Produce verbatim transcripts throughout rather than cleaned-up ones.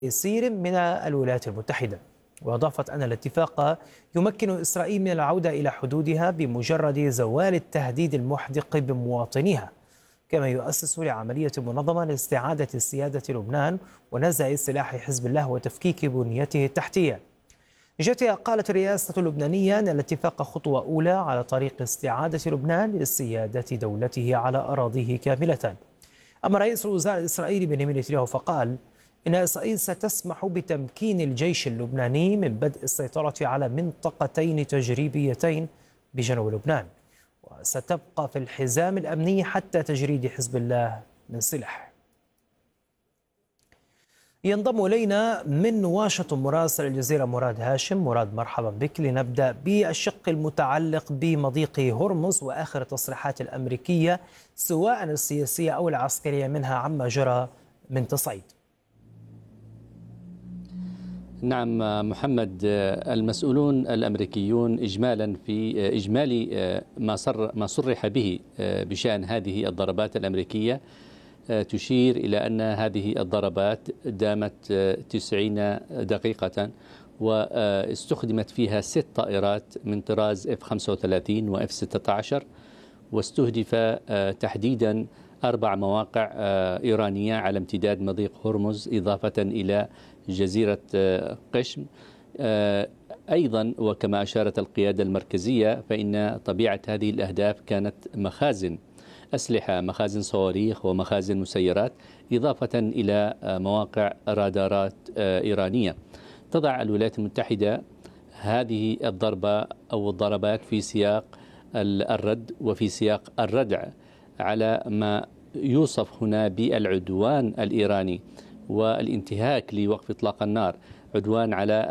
يسير من الولايات المتحدة. وأضافت أن الاتفاق يمكن إسرائيل من العودة إلى حدودها بمجرد زوال التهديد المحدق بمواطنيها، كما يؤسس لعملية منظمة لاستعادة سيادة لبنان ونزع سلاح حزب الله وتفكيك بنيته التحتية. من جهتها قالت الرئاسة اللبنانية أن الاتفاق خطوة أولى على طريق استعادة لبنان لسيادة دولته على أراضيه كاملة. أما رئيس الوزراء الإسرائيلي بنيامين نتنياهو فقال إن إسرائيل ستسمح بتمكين الجيش اللبناني من بدء السيطرة على منطقتين تجريبيتين بجنوب لبنان، وستبقى في الحزام الأمني حتى تجريد حزب الله من سلاح. ينضم إلينا من واشنطن مراسل الجزيرة مراد هاشم. مراد، مرحبا بك. لنبدأ بالشق المتعلق بمضيق هرمز وآخر التصريحات الأمريكية سواء السياسية أو العسكرية منها عما جرى من تصعيد. نعم محمد، المسؤولون الأمريكيون إجمالا في إجمالي ما صر ما صرح به بشأن هذه الضربات الأمريكية تشير إلى أن هذه الضربات دامت تسعين دقيقة واستخدمت فيها ست طائرات من طراز إف خمسة وثلاثين وإف ستة عشر، واستهدف تحديدا أربع مواقع إيرانية على امتداد مضيق هرمز إضافة إلى جزيرة قشم. أيضا وكما أشارت القيادة المركزية فإن طبيعة هذه الأهداف كانت مخازن أسلحة، مخازن صواريخ ومخازن مسيرات، إضافة إلى مواقع رادارات إيرانية. تضع الولايات المتحدة هذه الضربة أو الضربات في سياق الرد وفي سياق الردع على ما يوصف هنا بالعدوان الإيراني والانتهاك لوقف إطلاق النار، عدوان على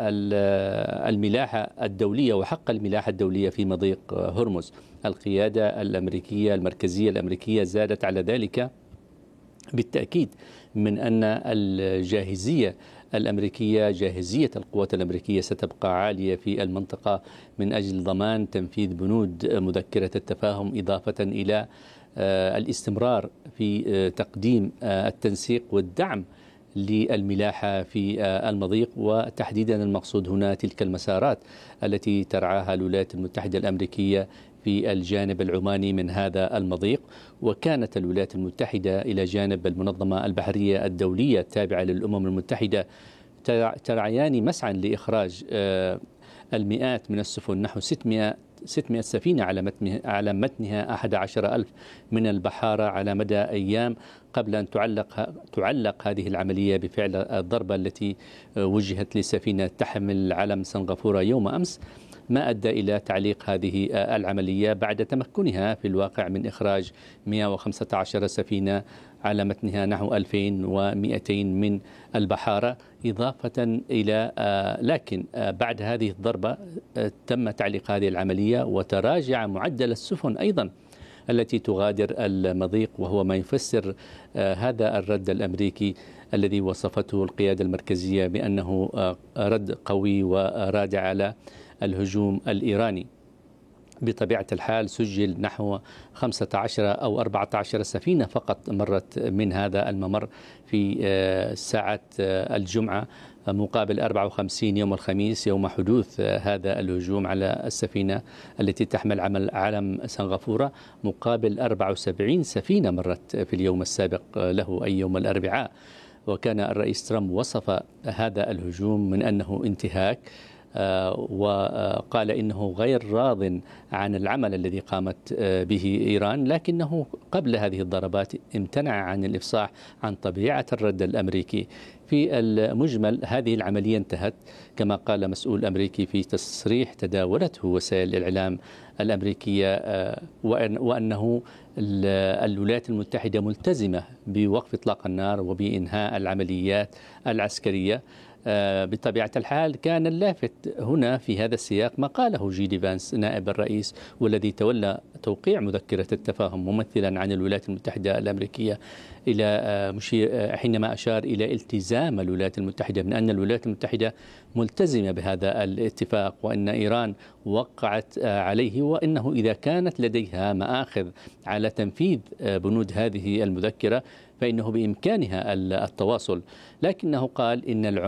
الملاحة الدولية وحق الملاحة الدولية في مضيق هرمز. القيادة الأمريكية المركزية الأمريكية زادت على ذلك بالتأكيد من أن الجاهزية الأمريكية، جاهزية القوات الأمريكية ستبقى عالية في المنطقة من أجل ضمان تنفيذ بنود مذكرة التفاهم، إضافة إلى الاستمرار في تقديم التنسيق والدعم للملاحة في المضيق، وتحديدا المقصود هنا تلك المسارات التي ترعاها الولايات المتحدة الأمريكية في الجانب العماني من هذا المضيق. وكانت الولايات المتحدة إلى جانب المنظمة البحرية الدولية التابعة للأمم المتحدة ترعيان مسعى لإخراج المئات من السفن، نحو ستمائة ستمائة سفينة على متنها على متنها أحد عشر ألف من البحارة على مدى أيام قبل أن تعلق تعلق هذه العملية بفعل الضربة التي وجهت لسفينة تحمل علم سنغافورة يوم أمس، ما أدى إلى تعليق هذه العملية بعد تمكنها في الواقع من إخراج مئة وخمسة عشر سفينة على متنها نحو ألفين ومئتين من البحارة، إضافة إلى لكن بعد هذه الضربة تم تعليق هذه العملية وتراجع معدل السفن أيضا التي تغادر المضيق، وهو ما يفسر هذا الرد الأمريكي الذي وصفته القيادة المركزية بأنه رد قوي ورادع على الهجوم الإيراني. بطبيعة الحال سجل نحو خمسة عشر أو أربعة عشر سفينة فقط مرت من هذا الممر في ساعة الجمعة، مقابل أربعة وخمسين يوم الخميس يوم حدوث هذا الهجوم على السفينة التي تحمل علم سنغافورة، مقابل أربعة وسبعين سفينة مرت في اليوم السابق له أي يوم الأربعاء. وكان الرئيس ترامب وصف هذا الهجوم من أنه انتهاك، وقال إنه غير راض عن العمل الذي قامت به إيران، لكنه قبل هذه الضربات امتنع عن الإفصاح عن طبيعة الرد الأمريكي. في المجمل هذه العملية انتهت كما قال مسؤول أمريكي في تصريح تداولته وسائل الإعلام الأمريكية، وأنه الولايات المتحدة ملتزمة بوقف إطلاق النار وبإنهاء العمليات العسكرية. بطبيعة الحال كان اللافت هنا في هذا السياق ما قاله جيدي فانس نائب الرئيس والذي تولى توقيع مذكرة التفاهم ممثلا عن الولايات المتحدة الأمريكية، إلى مشير حينما أشار إلى التزام الولايات المتحدة من أن الولايات المتحدة ملتزمة بهذا الاتفاق وأن إيران وقعت عليه، وأنه إذا كانت لديها مآخذ على تنفيذ بنود هذه المذكرة فإنه بإمكانها التواصل. لكنه قال إن